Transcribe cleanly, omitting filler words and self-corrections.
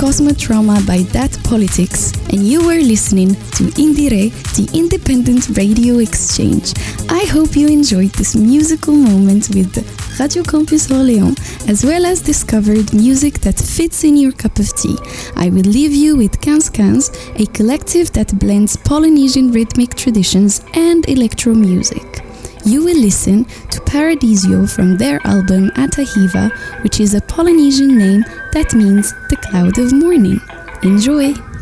Cosmotrauma by That Politics, and you were listening to Indire, the Independent Radio Exchange. I hope you enjoyed this musical moment with Radio Campus Orléans, as well as discovered music that fits in your cup of tea. I will leave you with Quinze Quinze, a collective that blends Polynesian rhythmic traditions and electro music. You will listen to Paradisio from their album Atahiva, which is a Polynesian name that means the cloud of morning. Enjoy!